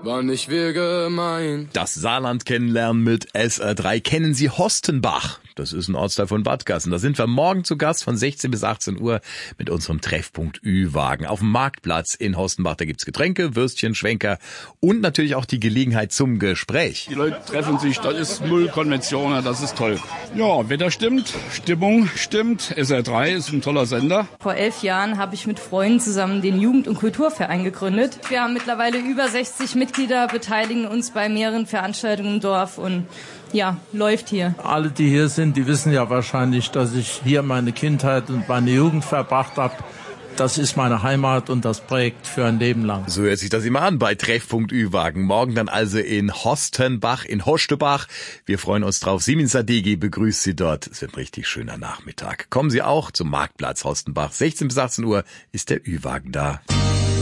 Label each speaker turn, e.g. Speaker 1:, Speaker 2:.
Speaker 1: war nicht wir gemeint.
Speaker 2: Das Saarland kennenlernen mit SR3. Kennen Sie Hostenbach? Das ist ein Ortsteil von Bad Gassen. Da sind wir morgen zu Gast von 16 bis 18 Uhr mit unserem Treffpunkt Ü-Wagen auf dem Marktplatz in Hostenbach. Da gibt's Getränke, Würstchen, Schwenker und natürlich auch die Gelegenheit zum Gespräch.
Speaker 3: Die Leute treffen sich, das ist null Konventionen, das ist toll. Ja, Wetter stimmt, Stimmung stimmt. SR3 ist ein toller Sender.
Speaker 4: Vor 11 Jahren habe ich mit Freunden zusammen den Jugend- und Kulturverein gegründet. Wir haben mittlerweile über 60 Mitglieder, beteiligen uns bei mehreren Veranstaltungen im Dorf und ja, läuft hier.
Speaker 5: Alle, die hier sind, die wissen ja wahrscheinlich, dass ich hier meine Kindheit und meine Jugend verbracht habe. Das ist meine Heimat und das prägt für ein Leben lang.
Speaker 2: So hört sich das immer an bei Treffpunkt Ü-Wagen. Morgen dann also in Hostenbach, in Hostebach. Wir freuen uns drauf. Simin Sadeghi begrüßt Sie dort. Es wird ein richtig schöner Nachmittag. Kommen Sie auch zum Marktplatz Hostenbach. 16 bis 18 Uhr ist der Ü-Wagen da.